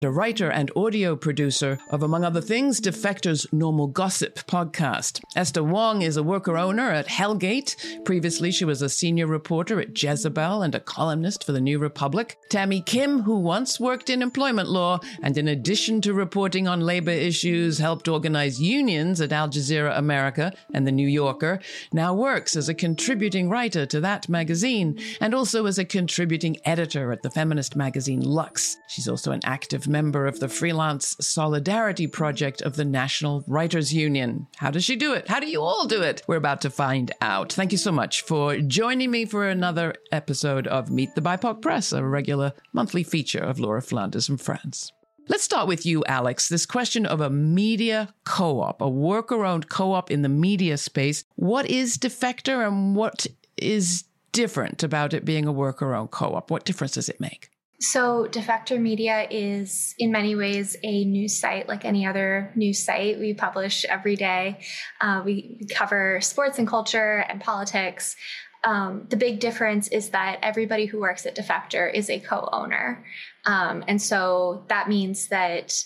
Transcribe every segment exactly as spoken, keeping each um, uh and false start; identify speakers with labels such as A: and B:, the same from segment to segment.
A: a writer and audio producer of, among other things, Defector's Normal Gossip podcast. Esther Wong is a worker owner at Hellgate. Previously, she was a senior reporter at Jezebel and a columnist for the New Republic. Tammy Kim, who once worked in employment law and in addition to reporting on labor issues, helped organize unions at Al Jazeera America and The New Yorker, now works as a contributing writer to that magazine and also as a contributing editor at the feminist magazine Lux. She's also an active member of the freelance solidarity project of the National Writers Union. How does she do it? How do you all do it? We're about to find out. Thank you so much for joining me for another episode of Meet the B I P O C Press, a regular monthly feature of Laura Flanders and Friends. Let's start with you, Alex. This question of a media co-op, a worker-owned co-op in the media space. What is Defector and what is different about it being a worker-owned co-op? What difference does it make?
B: So Defector Media is in many ways a news site like any other news site. We publish every day. Uh, we cover sports and culture and politics. Um, the big difference is that everybody who works at Defector is a co-owner. Um, and so that means that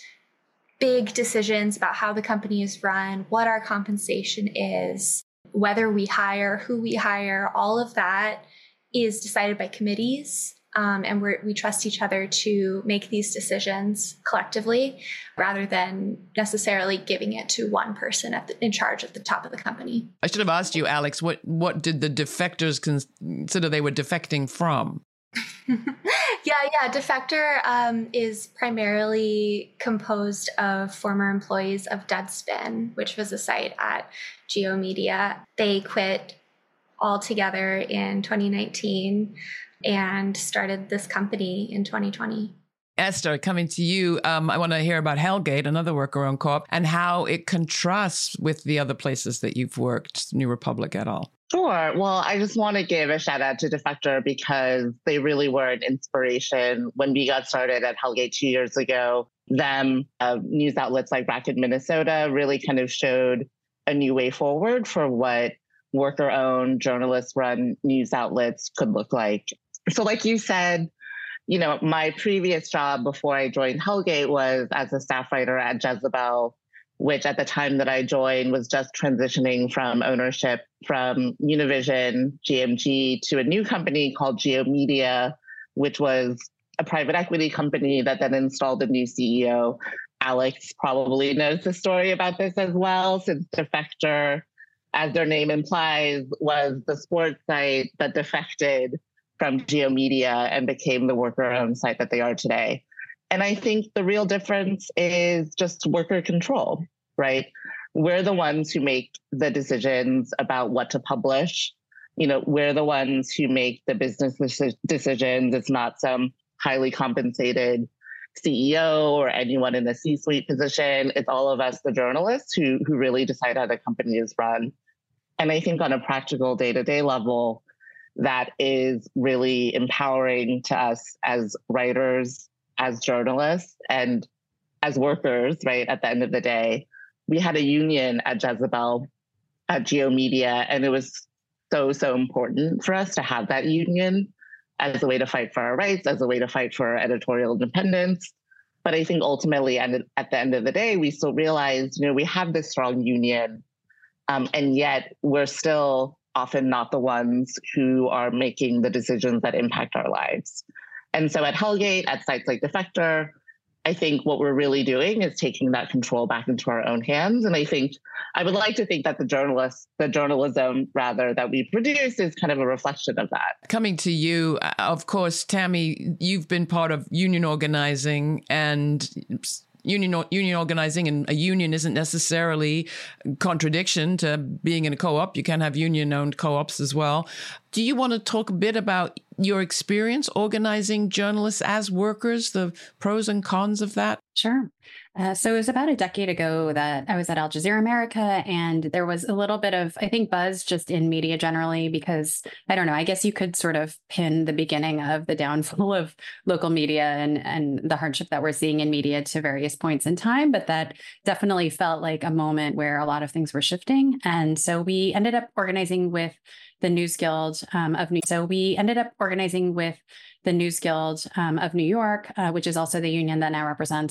B: big decisions about how the company is run, what our compensation is, whether we hire, who we hire, all of that is decided by committees. Um, and we're, we trust each other to make these decisions collectively rather than necessarily giving it to one person at the, in charge at the top of the company.
A: I should have asked you, Alex, what, what did the defectors consider they were defecting from?
B: yeah, yeah. Defector um, is primarily composed of former employees of Deadspin, which was a site at Geo Media. They quit altogether in twenty nineteen. And started this company in twenty twenty.
A: Esther, coming to you, um, I want to hear about Hellgate, another worker-owned co-op, and how it contrasts with the other places that you've worked, New Republic et al.
C: Sure. Well, I just want to give a shout out to Defector because they really were an inspiration when we got started at Hellgate two years ago. Them, uh, news outlets like Racket, Minnesota really kind of showed a new way forward for what worker-owned, journalist-run news outlets could look like. So like you said, you know, my previous job before I joined Hellgate was as a staff writer at Jezebel, which at the time that I joined was just transitioning from ownership from Univision, G M G, to a new company called Geo Media, which was a private equity company that then installed a new C E O. Alex probably knows the story about this as well, since Defector, as their name implies, was the sports site that defected from Geo Media and became the worker-owned site that they are today. And I think the real difference is just worker control, right? We're the ones who make the decisions about what to publish. You know, we're the ones who make the business decisions. It's not some highly compensated C E O or anyone in the C-suite position. It's all of us, the journalists, who, who really decide how the company is run. And I think on a practical day-to-day level, that is really empowering to us as writers, as journalists, and as workers, right? At the end of the day, we had a union at Jezebel, at Geo Media, and it was so, so important for us to have that union as a way to fight for our rights, as a way to fight for our editorial independence. But I think ultimately, and at the end of the day, we still realized, you know, we have this strong union, um, and yet we're still often not the ones who are making the decisions that impact our lives. And so at Hellgate, at sites like Defector, I think what we're really doing is taking that control back into our own hands. And I think I would like to think that the journalists, the journalism rather that we produce is kind of a reflection of that.
A: Coming to you, of course, Tammy, you've been part of union organizing, and Union union organizing and a union isn't necessarily a contradiction to being in a co-op. You can have union-owned co-ops as well. Do you want to talk a bit about your experience organizing journalists as workers, the pros and cons of that?
D: Sure. Uh, so it was about a decade ago that I was at Al Jazeera America, and there was a little bit of, I think, buzz just in media generally, because I don't know, I guess you could sort of pin the beginning of the downfall of local media and, and the hardship that we're seeing in media to various points in time. But that definitely felt like a moment where a lot of things were shifting. And so we ended up organizing with the News Guild um, of New So we ended up organizing with the News Guild um, of New York, uh, which is also the union that now represents